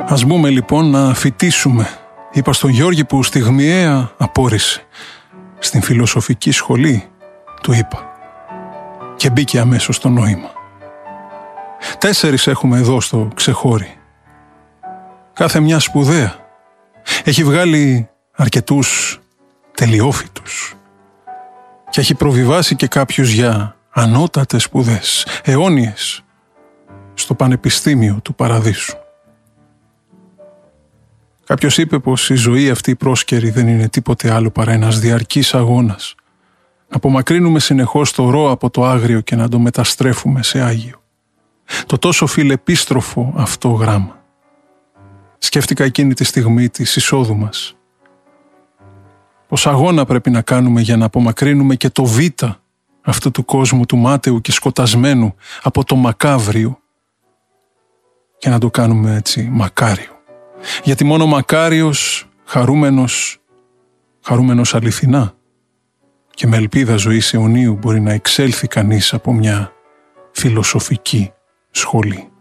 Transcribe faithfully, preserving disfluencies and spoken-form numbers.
Ας μπούμε λοιπόν να φοιτήσουμε, είπα στον Γιώργη που στιγμιαία απόρρισε. Στην φιλοσοφική σχολή, του είπα. Και μπήκε αμέσως στο νόημα. Τέσσερις έχουμε εδώ στο ξεχώρι. Κάθε μια σπουδαία. Έχει βγάλει αρκετούς τελειόφοιτους. Και έχει προβιβάσει και κάποιους για ανώτατες σπουδές, αιώνιες, στο Πανεπιστήμιο του Παραδείσου. Κάποιος είπε πως η ζωή αυτή η πρόσκαιρη δεν είναι τίποτε άλλο παρά ένας διαρκής αγώνας. Να απομακρύνουμε συνεχώς το ρο από το άγριο και να το μεταστρέφουμε σε άγιο. Το τόσο φιλεπίστροφο αυτό γράμμα. Σκέφτηκα εκείνη τη στιγμή της εισόδου μας. Πως αγώνα πρέπει να κάνουμε για να απομακρύνουμε και το β' αυτού του κόσμου του μάταιου και σκοτασμένου από το μακάβριο και να το κάνουμε έτσι μακάριο. Γιατί μόνο μακάριος, χαρούμενος, χαρούμενος αληθινά και με ελπίδα ζωής αιωνίου μπορεί να εξέλθει κανείς από μια φιλοσοφική σχολή.